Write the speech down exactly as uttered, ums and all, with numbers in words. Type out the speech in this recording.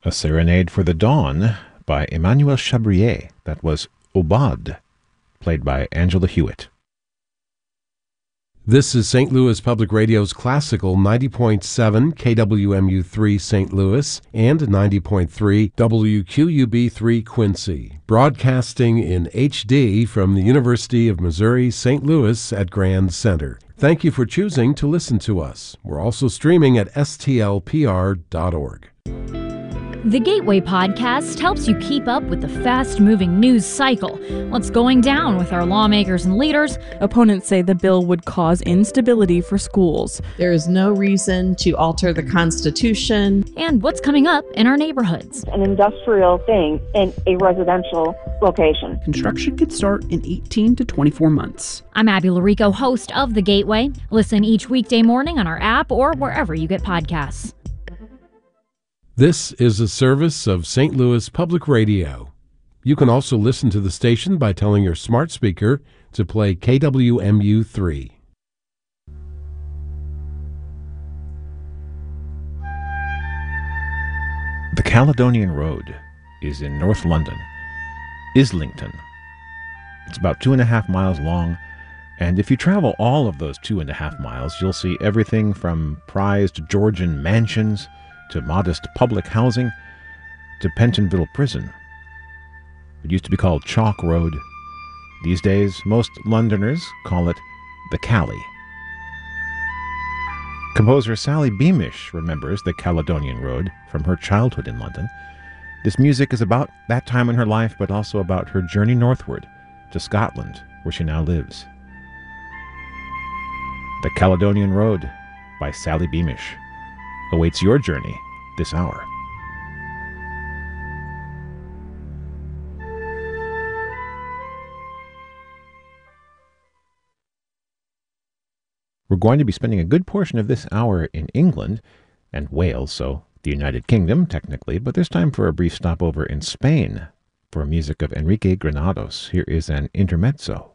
A Serenade for the Dawn by Emmanuel Chabrier. That was Aubade, played by Angela Hewitt. This is Saint Louis Public Radio's classical ninety point seven K W M U three Saint Louis and ninety point three W Q U B three Quincy, broadcasting in H D from the University of Missouri Saint Louis at Grand Center. Thank you for choosing to listen to us. We're also streaming at S T L P R dot org. The Gateway Podcast helps you keep up with the fast-moving news cycle. What's going down with our lawmakers and leaders? Opponents say the bill would cause instability for schools. There is no reason to alter the Constitution. And what's coming up in our neighborhoods? An industrial thing in a residential location. Construction could start in eighteen to twenty-four months. I'm Abby Larico, host of The Gateway. Listen each weekday morning on our app or wherever you get podcasts. This is a service of Saint Louis Public Radio. You can also listen to the station by telling your smart speaker to play K W M U three. The Caledonian Road is in North London, Islington. It's about two and a half miles long, and if you travel all of those two and a half miles, you'll see everything from prized Georgian mansions to modest public housing, to Pentonville Prison. It used to be called Chalk Road. These days, most Londoners call it the Cally. Composer Sally Beamish remembers the Caledonian Road from her childhood in London. This music is about that time in her life, but also about her journey northward to Scotland, where she now lives. The Caledonian Road by Sally Beamish awaits your journey this hour. We're going to be spending a good portion of this hour in England and Wales, so the United Kingdom, technically, but there's time for a brief stopover in Spain for music of Enrique Granados. Here is an intermezzo.